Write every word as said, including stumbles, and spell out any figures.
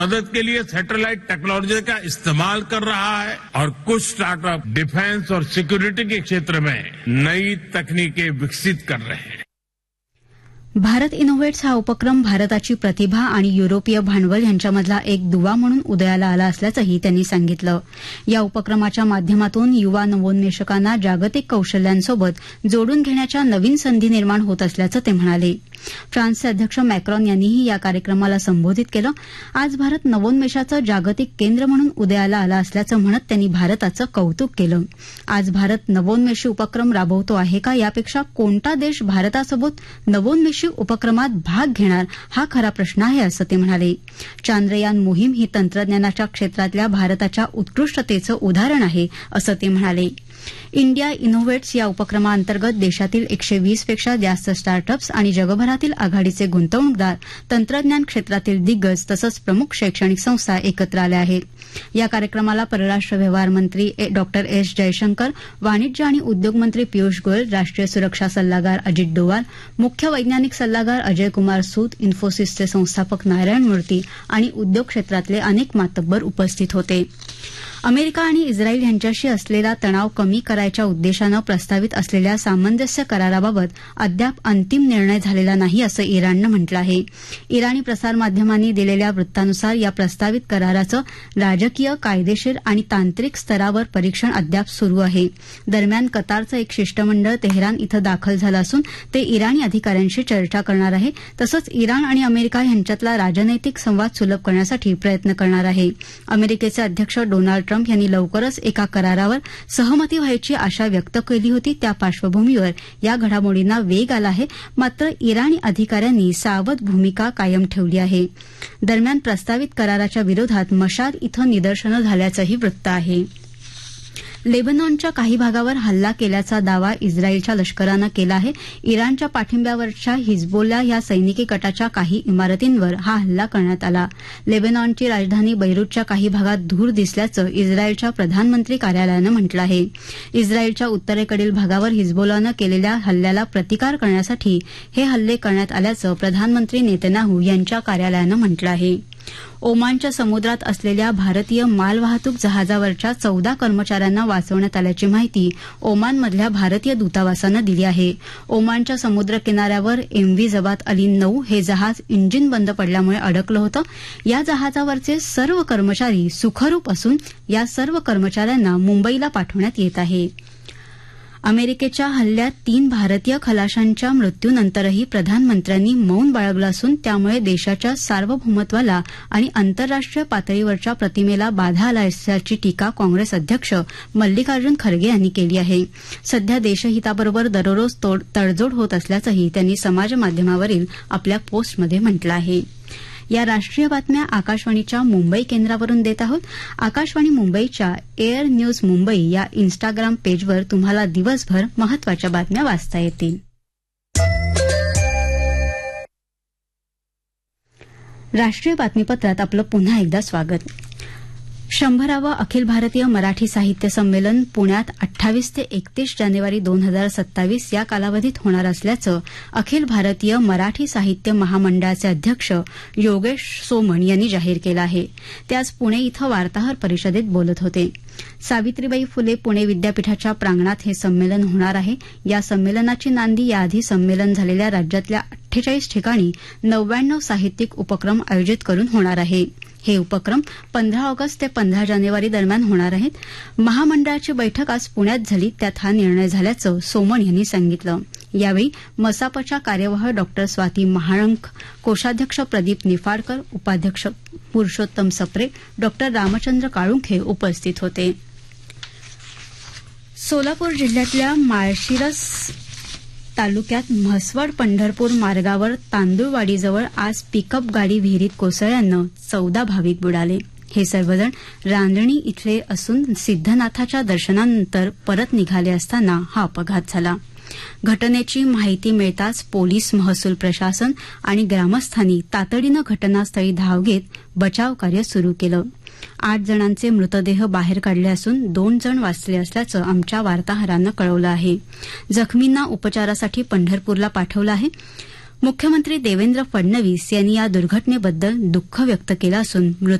मदद के लिए satellite technology का इस्तेमाल कर रहा है और कुछ स्टार्टअप डिफेंस और सिक्योरिटी के क्षेत्र में नई तकनीकें विकसित कर रहे हैं. भारत इनोव्हेट्स हा उपक्रम भारताची प्रतिभा आणि युरोपीय भांडवल यांच्यामधला एक दुवा म्हणून उदयाला आला असल्याचंही त्यांनी सांगितलं. या उपक्रमाच्या माध्यमातून युवा नवोन्मेषकांना जागतिक कौशल्यांसोबत जोडून घेण्याच्या नवीन संधी निर्माण होत असल्याचं ते म्हणाले. फ्रान्सचे अध्यक्ष मॅक्रॉन यांनीही या कार्यक्रमाला संबोधित केलं. आज भारत नवोन्मेषाचं जागतिक केंद्र म्हणून उदयाला आला असल्याचं म्हणत त्यांनी भारताचं कौतुक केलं. आज भारत नवोन्मेषी उपक्रम राबवतो आहे का, यापेक्षा कोणता देश भारतासोबत नवोन्मेषी उपक्रमात भाग घेणार हा खरा प्रश्न आहे असं ते म्हणाले. चांद्रयान मोहीम ही तंत्रज्ञानाच्या क्षेत्रातल्या भारताच्या उत्कृष्टतेचं उदाहरण आहे असं ते म्हणाले. इंडिया इनोव्हेट्स या उपक्रमाअंतर्गत देशातील एकशे वीस पेक्षा जास्त स्टार्टअप्स आणि जगभरातील आघाडीचे गुंतवणूकदार, तंत्रज्ञान क्षेत्रातील दिग्गज तसंच प्रमुख शैक्षणिक संस्था एकत्र आल्या आहेत. या कार्यक्रमाला परराष्ट्र व्यवहार मंत्री डॉक्टर एस जयशंकर, वाणिज्य आणि उद्योग मंत्री पियुष गोयल, राष्ट्रीय सुरक्षा सल्लागार अजित डोवाल, मुख्य वैज्ञानिक सल्लागार अजय कुमार सूद, इन्फोसिसचे संस्थापक नारायण मूर्ती आणि उद्योग क्षेत्रातले अनेक मातब्बर उपस्थित होते. अमेरिका आणि इस्रायल यांच्याशी असलेला तणाव कमी करायच्या उद्देशानं प्रस्तावित असलेल्या सामंजस्य कराराबाबत अद्याप अंतिम निर्णय झालेला नाही असं इराणनं म्हटलं आहे. इराणी प्रसारमाध्यमांनी दिलेल्या वृत्तानुसार या प्रस्तावित कराराचं राजकीय, कायदेशीर आणि तांत्रिक स्तरावर परीक्षण अद्याप सुरू आहे. दरम्यान कतारचं एक शिष्टमंडळ तेहरान इथं दाखल झालं असून ते इराणी अधिकाऱ्यांशी चर्चा करणार आहे. तसंच इराण आणि अमेरिका यांच्यातला राजनैतिक संवाद सुलभ करण्यासाठी प्रयत्न करणार आहे. अमेरिकेचे अध्यक्ष डोनाल्ड ट्रम्प यांनी लवकरच एका करारावर सहमती व्हायची आशा व्यक्त केली होती. त्या पार्श्वभूमीवर या घडामोडींना वेग आला आहे. मात्र इराणी अधिकाऱ्यांनी सावध भूमिका कायम ठेवली आहे. दरम्यान प्रस्तावित कराराच्या विरोधात मशाद इथं निदर्शनं झाल्याचंही वृत्त आहे. लेबनॉनच्या काही भागावर हल्ला केल्याचा दावा इस्रायलच्या लष्करानं केला आहे. इराणच्या पाठिंब्यावरच्या हिजबोल्ला या सैनिकी गटाच्या काही इमारतींवर हा हल्ला करण्यात आला. लेबनॉनची राजधानी बैरूतच्या काही भागात धूर दिसल्याचं इस्रायलच्या प्रधानमंत्री कार्यालयानं म्हटलं आहे. इस्रायलच्या उत्तरेकडील भागावर हिजबोलानं केलेल्या हल्ल्याला प्रतिकार करण्यासाठी हे हल्ले करण्यात आल्याचं प्रधानमंत्री नेतन्याहू यांच्या कार्यालयानं म्हटलं आहे. ओमानच्या समुद्रात असलेल्या भारतीय मालवाहतूक जहाजावरच्या चौदा कर्मचाऱ्यांना वाचवण्यात आल्याची माहिती ओमानमधल्या भारतीय दूतावासानं दिली आहे. ओमानच्या समुद्र किनाऱ्यावर एमव्ही जबात अली नऊ हे जहाज इंजिन बंद पडल्यामुळे अडकलं होतं. या जहाजावरचे सर्व कर्मचारी सुखरूप असून या सर्व कर्मचाऱ्यांना मुंबईला पाठवण्यात येत आहे. अमेरिकेच्या हल्ल्यात तीन भारतीय खलाशांच्या मृत्यूनंतरही प्रधानमंत्र्यांनी मौन बाळगलं असून त्यामुळे देशाच्या सार्वभौमत्वाला आणि आंतरराष्ट्रीय पातळीवरच्या प्रतिमेला बाधा आला असल्याची टीका काँग्रेस अध्यक्ष मल्लिकार्जुन खरगे यांनी केली आहे. सध्या देशहिताबरोबर दररोज तडजोड होत असल्याचंही त्यांनी समाजमाध्यमावरील आपल्या पोस्टमध्ये म्हटलं आहे. या राष्ट्रीय बातम्या आकाशवाणीच्या मुंबई केंद्रावरून देत आहोत. आकाशवाणी मुंबईच्या एअर न्यूज मुंबई या इन्स्टाग्राम पेजवर तुम्हाला दिवसभर महत्वाच्या बातम्या वाचता येतील. राष्ट्रीय बातमीपत्रात आपलं पुन्हा एकदा स्वागत. शंभरावं अखिल भारतीय मराठी साहित्य संमेलन पुण्यात अठ्ठावीस ते एकतीस जानेवारी दोन हजार सत्तावीस या कालावधीत होणार असल्याचं अखिल भारतीय मराठी साहित्य महामंडळाचे अध्यक्ष योगेश सोमण यांनी जाहीर केलं आहे. ते आज पुणे इथं वार्ताहर परिषदेत बोलत होते. सावित्रीबाई फुले पुणे विद्यापीठाच्या प्रांगणात हे संमेलन होणार आहे. या संमेलनाची नांदी याआधी संमेलन झालेल्या राज्यातल्या अठ्ठेचाळीस ठिकाणी नव्याण्णव साहित्यिक उपक्रम आयोजित करून होणार आहे. हे उपक्रम पंधरा ऑगस्ट ते पंधरा जानेवारी दरम्यान होणार आहेत. महामंडळाची बैठक आज पुण्यात झाली, त्यात हा निर्णय झाल्याचं सोमण यांनी सांगितलं. यावेळी मसापच्या कार्यवाह डॉक्टर स्वाती महाळंक, कोषाध्यक्ष प्रदीप निफाडकर, उपाध्यक्ष पुरुषोत्तम सप्रे, डॉक्टर रामचंद्र काळुंखे उपस्थित होते. सोलापूर जिल्ह्यातल्या माळशिरस तालुक्यात म्हसवड पंढरपूर मार्गावर तांदूळवाडीजवळ आज पिकअप गाडी विहिरीत कोसळल्यानं चौदा भाविक बुडाले. हे सर्वजण रांजणी इथले असून सिद्धनाथाच्या दर्शनानंतर परत निघाले असताना हा अपघात झाला. घटनेची माहिती मिळताच पोलीस, महसूल प्रशासन आणि ग्रामस्थांनी तातडीनं घटनास्थळी धाव घेत बचावकार्य सुरू केलं. आठ जणांचे मृतदेह बाहेर काढले असून दोन जण वाचले असल्याचं आमच्या वार्ताहरानं कळवलं आहे. जखमींना उपचारासाठी पंढरपूरला पाठवलं आहे. मुख्यमंत्री देवेंद्र फडणवीस यांनी या दुर्घटनेबद्दल दुःख व्यक्त केलं असून